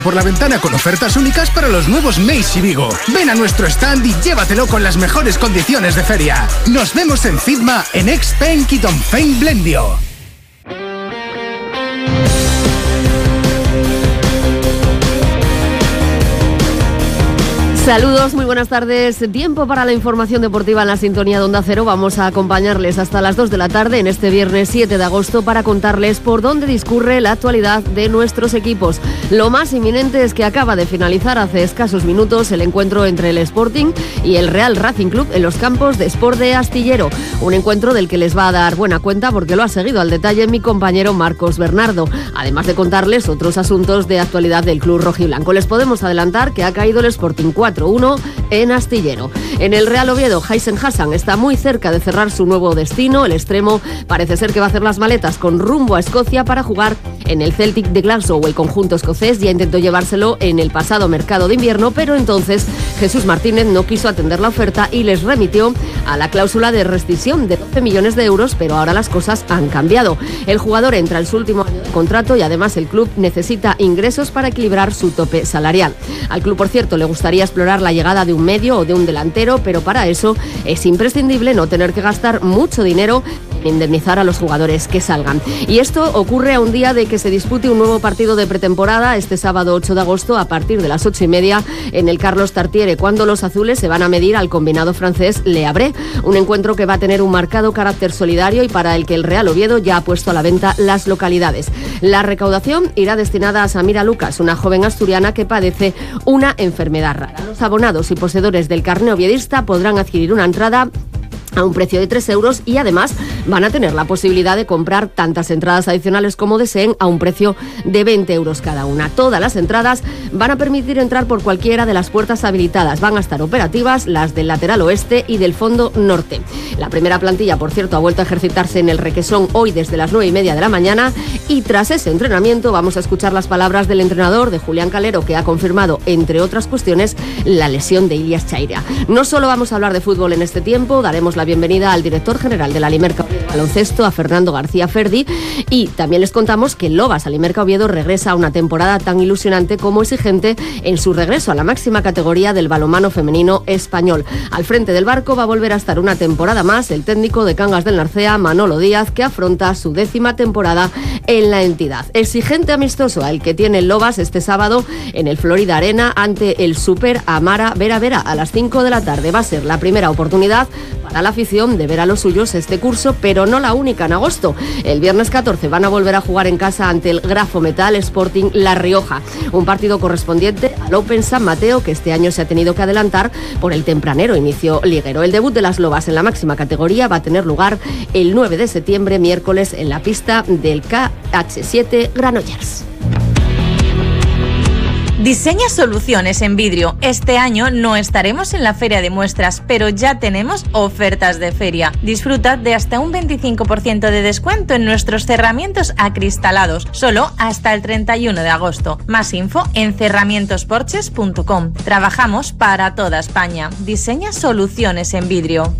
por la ventana con ofertas únicas para los nuevos Macy Vigo. Ven a nuestro stand y llévatelo con las mejores condiciones de feria. Nos vemos en Fitma, en Expenk y Donfein Blendio. Saludos, muy buenas tardes. Tiempo para la información deportiva en la sintonía de Onda Cero. Vamos a acompañarles hasta las 2 de la tarde en este viernes 7 de agosto para contarles por dónde discurre la actualidad de nuestros equipos. Lo más inminente es que acaba de finalizar hace escasos minutos el encuentro entre el Sporting y el Real Racing Club en los campos de Sport de Astillero. Un encuentro del que les va a dar buena cuenta porque lo ha seguido al detalle mi compañero Marcos Bernardo. Además de contarles otros asuntos de actualidad del club rojiblanco. Les podemos adelantar que ha caído el Sporting 4-1 en Astillero. En el Real Oviedo, Haisen Hassan está muy cerca de cerrar su nuevo destino. El extremo parece ser que va a hacer las maletas con rumbo a Escocia para jugar en el Celtic de Glasgow. El conjunto escocés ya intentó llevárselo en el pasado mercado de invierno, pero entonces Jesús Martínez no quiso atender la oferta y les remitió a la cláusula de rescisión de 12 millones de euros, pero ahora las cosas han cambiado. El jugador entra en su último año de contrato y además el club necesita ingresos para equilibrar su tope salarial. Al club, por cierto, le gustaría explorar la llegada de un medio o de un delantero, pero para eso es imprescindible no tener que gastar mucho dinero en indemnizar a los jugadores que salgan. Y esto ocurre a un día de que se dispute un nuevo partido de pretemporada este sábado 8 de agosto a partir de las 8:30 en el Carlos Tartiere, cuando los azules se van a medir al combinado francés Le Havre, un encuentro que va a tener un marcado carácter solidario y para el que el Real Oviedo ya ha puesto a la venta las localidades. La recaudación irá destinada a Samira Lucas, una joven asturiana que padece una enfermedad rara. Los abonados y poseedores del carné oviedista podrán adquirir una entrada a un precio de 3 euros y además van a tener la posibilidad de comprar tantas entradas adicionales como deseen a un precio de 20 euros cada una. Todas las entradas van a permitir entrar por cualquiera de las puertas habilitadas. Van a estar operativas las del lateral oeste y del fondo norte. La primera plantilla, por cierto, ha vuelto a ejercitarse en el Requesón hoy desde las 9:30 de la mañana y tras ese entrenamiento vamos a escuchar las palabras del entrenador, de Julián Calero, que ha confirmado, entre otras cuestiones, la lesión de Ilias Chaira. No solo vamos a hablar de fútbol en este tiempo, daremos la bienvenida al director general de la Limerca Baloncesto, a Fernando García Ferdi, y también les contamos que Lobas Limerca Oviedo regresa a una temporada tan ilusionante como exigente en su regreso a la máxima categoría del balonmano femenino español. Al frente del barco va a volver a estar una temporada más el técnico de Cangas del Narcea, Manolo Díaz, que afronta su 10ª temporada en la entidad. Exigente amistoso el que tiene Lobas este sábado en el Florida Arena ante el Super Amara Vera Vera a las 5 de la tarde. Va a ser la primera oportunidad para la afición de ver a los suyos este curso, pero no la única en agosto. El viernes 14 van a volver a jugar en casa ante el Grafo Metal Sporting La Rioja, un partido correspondiente al Open San Mateo que este año se ha tenido que adelantar por el tempranero inicio liguero. El debut de las Lobas en la máxima categoría va a tener lugar el 9 de septiembre, miércoles, en la pista del KH7 Granollers. Diseña soluciones en vidrio. Este año no estaremos en la feria de muestras, pero ya tenemos ofertas de feria. Disfruta de hasta un 25% de descuento en nuestros cerramientos acristalados, solo hasta el 31 de agosto. Más info en cerramientosporches.com. Trabajamos para toda España. Diseña soluciones en vidrio.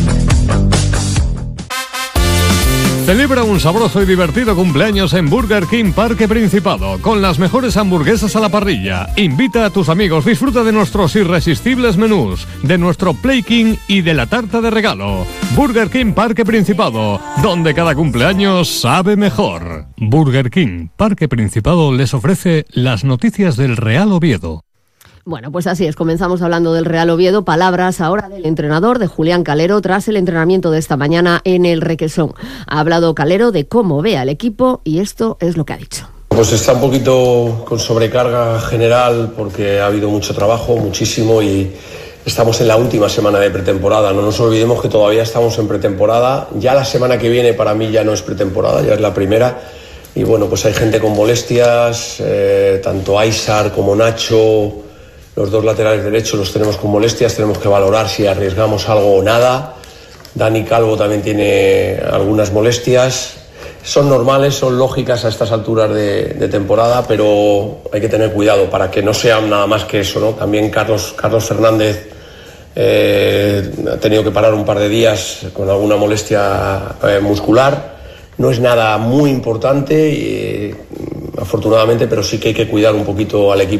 Celebra un sabroso y divertido cumpleaños en Burger King Parque Principado, con las mejores hamburguesas a la parrilla. Invita a tus amigos, disfruta de nuestros irresistibles menús, de nuestro Play King y de la tarta de regalo. Burger King Parque Principado, donde cada cumpleaños sabe mejor. Burger King Parque Principado les ofrece las noticias del Real Oviedo. Bueno, pues así es, comenzamos hablando del Real Oviedo. Palabras ahora del entrenador, de Julián Calero, tras el entrenamiento de esta mañana en el Requesón. Ha hablado Calero de cómo ve al equipo y esto es lo que ha dicho. Pues está un poquito con sobrecarga general porque ha habido mucho trabajo, muchísimo, y estamos en la última semana de pretemporada. No nos olvidemos que todavía estamos en pretemporada. Ya la semana que viene para mí ya no es pretemporada, ya es la primera. Y bueno, pues hay gente con molestias, tanto Aysar como Nacho. Los dos laterales derechos los tenemos con molestias, tenemos que valorar si arriesgamos algo o nada. Dani Calvo también tiene algunas molestias. Son normales, son lógicas a estas alturas de temporada, pero hay que tener cuidado para que no sea nada más que eso, ¿no? También Carlos Fernández ha tenido que parar un par de días con alguna molestia muscular. No es nada muy importante y afortunadamente, pero sí que hay que cuidar un poquito al equipo